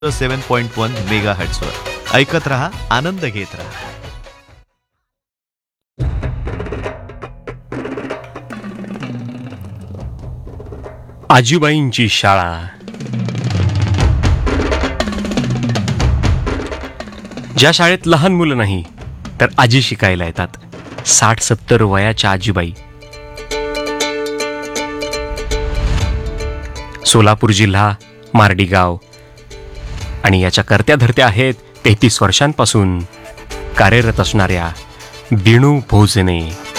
7.1 mega हर्ट्झवर ऐकत रहा, आनंद घेत रहा. आजीबाईंची शाळा. ज्या शाळेत लहान मुलं नाही तर आजी शिकायला येतात. 60-70 वयाच्या आजीबाई. सोलापूर जिल्हा, मार्डी गाव. आणि याच्या करत्या धरत्या आहेत 33 वर्षांपासून कार्यरत असणाऱ्या विणू भोजने.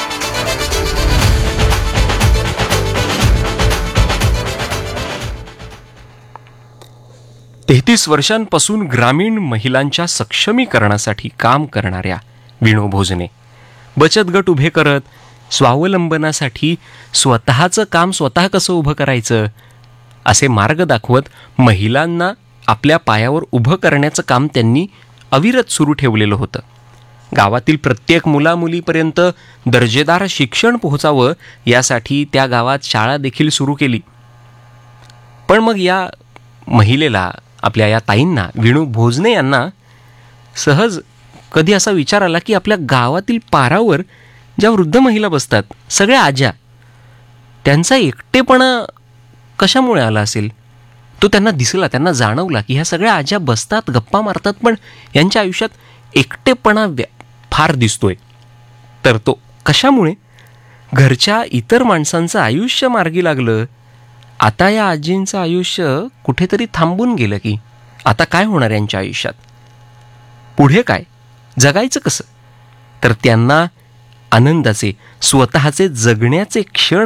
तेहतीस वर्षांपासून ग्रामीण महिलांच्या सक्षमीकरणासाठी काम करणाऱ्या विणू भोजने बचत गट उभे करत स्वावलंबनासाठी स्वतःचं काम स्वतः कसं उभं करायचं असे मार्ग दाखवत महिलांना आपल्या पायावर उभं करण्याचं काम त्यांनी अविरत सुरू ठेवलेलं होतं. गावातील प्रत्येक मुलामुलीपर्यंत दर्जेदार शिक्षण पोहोचावं यासाठी त्या गावात शाळा देखील सुरू केली. पण मग या महिलेला, आपल्या या ताईंना, विणू भोजने यांना सहज कधी असा विचार आला की आपल्या गावातील पारावर ज्या वृद्ध महिला बसतात, सगळ्या आज्या, त्यांचा एकटेपणा कशामुळे आला असेल. तो त्यांना दिसला, त्यांना जाणवला की ह्या सगळ्या आज्या बसतात, गप्पा मारतात, पण यांच्या आयुष्यात एकटेपणा फार दिसतोय. तर तो कशामुळे? घरच्या इतर माणसांचं आयुष्य मार्गी लागलं. आता या आजींचं आयुष्य कुठेतरी थांबून गेलं की आता काय होणार यांच्या आयुष्यात? पुढे काय? जगायचं कसं? तर त्यांना आनंदाचे, स्वतःचे जगण्याचे क्षण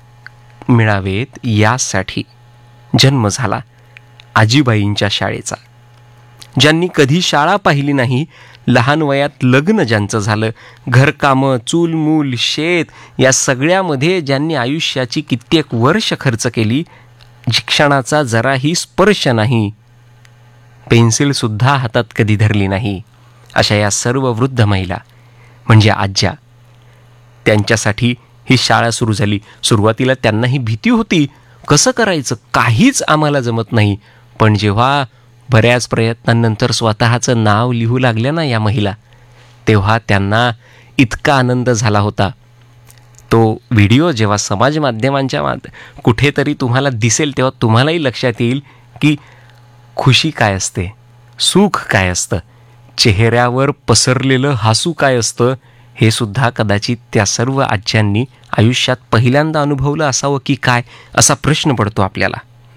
मिळावेत यासाठी जन्म झाला आजीबाईंच्या शाळेचा. ज्यांनी कधी शाळा पाहिली नाही, लहान वयात लग्न ज्यांचं झालं, घरकामं, चूलमूल, शेत या सगळ्यामध्ये ज्यांनी आयुष्याची कित्येक वर्ष खर्च केली, शिक्षणाचा जराही स्पर्श नाही, पेन्सिलसुद्धा हातात कधी धरली नाही, अशा या सर्व वृद्ध महिला म्हणजे आज्या, त्यांच्यासाठी ही शाळा सुरू झाली. सुरुवातीला त्यांनाही भीती होती, कसं करायचं, काहीच आम्हाला जमत नाही. पण जेव्हा बऱ्याच प्रयत्नांनंतर स्वतःचं नाव लिहू लागल्या ना या महिला, तेव्हा त्यांना इतका आनंद झाला होता. तो व्हिडिओ जेव्हा समाज माध्यमांच्या कुठेतरी तुम्हाला दिसेल तेव्हा तुम्हालाही लक्षात येईल की खुशी काय असते, सुख काय असतं, चेहऱ्यावर पसरलेलं हसू काय असतं, हे सुद्धा कदाचित त्या सर्व आज्यांनी आयुष्यात पहिल्यांदा अनुभवलं असावं की काय, असा प्रश्न पडतो आपल्याला.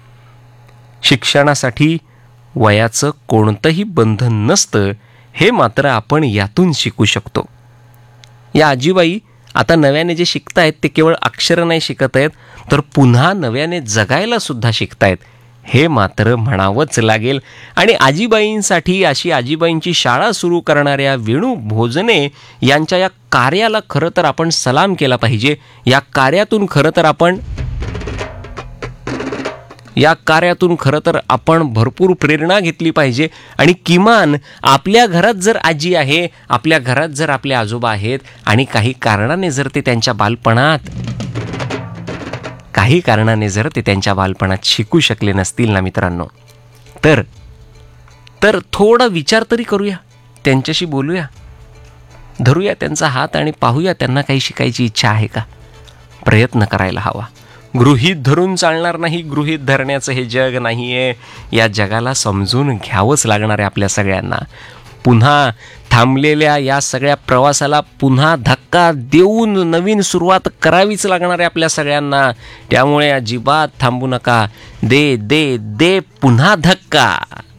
शिक्षणासाठी वयाचं कोणतंही बंधन नसतं, हे मात्र आपण यातून शिकू शकतो. या आजीबाई आता नव्याने जे शिकतायत ते केवळ अक्षरं नाही शिकत आहेत, तर पुन्हा नव्याने जगायला सुद्धा शिकतायत, हे मात्र म्हणावंच लागेल. आणि आजीबाईंसाठी अशी आजीबाईंची शाळा सुरू करणाऱ्या विणू भोजने यांच्या या कार्याला खरं तर आपण सलाम केला पाहिजे. या कार्यातून खरं तर आपण भरपूर प्रेरणा घेतली पाहिजे. आणि किमान आपल्या घरात जर आजी आहे, आपल्या घरात जर आपले आजोबा आहेत आणि काही कारणाने जर ते त्यांच्या बालपणात शिकू शकले नसतील ना मित्रांनो, तर थोडा विचार तरी करूया, त्यांच्याशी बोलूया, धरूया त्यांचा हात आणि पाहूया त्यांना काही शिकायची इच्छा आहे का. प्रयत्न करायला हवा. गृहीत धरून चालणार नाही. गृहीत धरण्याचं हे जग नाही आहे. या जगाला समजून घ्यावंच लागणार आहे आपल्या सगळ्यांना. पुन्हा थांबलेल्या या सगळ्या प्रवासाला पुन्हा धक्का देऊन नवीन सुरुवात करावीच लागणार आहे आपल्या सगळ्यांना. त्यामुळे अजिबात थांबू नका. दे पुन्हा धक्का.